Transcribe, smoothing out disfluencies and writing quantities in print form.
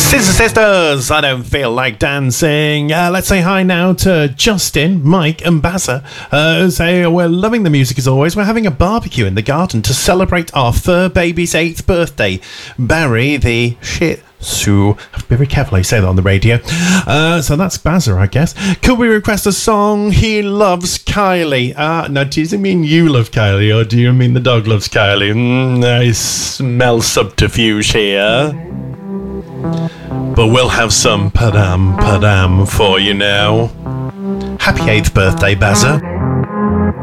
Sisters, I don't feel like dancing. Let's say hi now to Justin, Mike and Bazza. Say we're loving the music as always. We're having a barbecue in the garden to celebrate our fur baby's 8th birthday. Barry the shit Sue. Be very careful how you say that on the radio. So that's Bazza, I guess. Could we request a song? He loves Kylie. Now, does it mean you love Kylie, or do you mean the dog loves Kylie? I smell subterfuge here. But we'll have some padam padam for you now. Happy 8th birthday, Bazza.